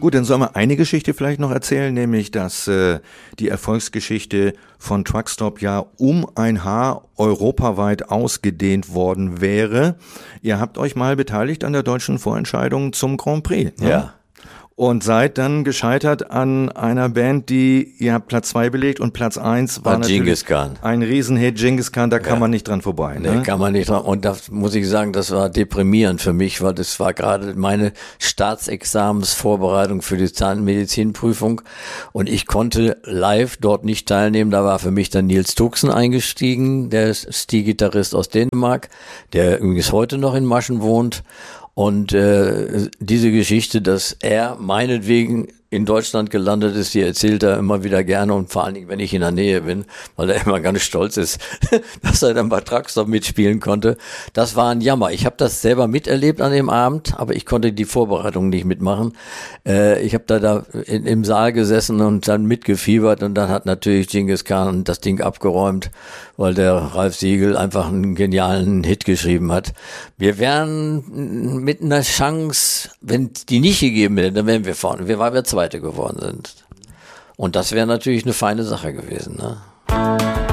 Gut, dann sollen wir eine Geschichte vielleicht noch erzählen, nämlich, dass die Erfolgsgeschichte von Truckstop ja um ein Haar europaweit ausgedehnt worden wäre. Ihr habt euch mal beteiligt an der deutschen Vorentscheidung zum Grand Prix. Ne? Ja. Und seid dann gescheitert an einer Band, ihr habt Platz 2 belegt und Platz 1 war natürlich Genghis Khan. Ein Riesenhit, Genghis Khan, da kann man nicht dran vorbei. Nee, kann man nicht dran. Und da muss ich sagen, das war deprimierend für mich, weil das war gerade meine Staatsexamensvorbereitung für die Zahnmedizinprüfung und ich konnte live dort nicht teilnehmen. Da war für mich dann Niels Tuxen eingestiegen, der Stilgitarrist aus Dänemark, der übrigens heute noch in Maschen wohnt. Und diese Geschichte, dass er meinetwegen in Deutschland gelandet ist, die erzählt er immer wieder gerne und vor allen Dingen, wenn ich in der Nähe bin, weil er immer ganz stolz ist, dass er dann bei Truckstop mitspielen konnte. Das war ein Jammer. Ich habe das selber miterlebt an dem Abend, aber ich konnte die Vorbereitung nicht mitmachen. Ich habe da im Saal gesessen und dann mitgefiebert und dann hat natürlich Genghis Khan das Ding abgeräumt, weil der Ralf Siegel einfach einen genialen Hit geschrieben hat. Wir wären mit einer Chance, wenn die nicht gegeben hätte, dann wären wir vorne. Weil wir Zweite geworden sind. Und das wäre natürlich eine feine Sache gewesen, ne?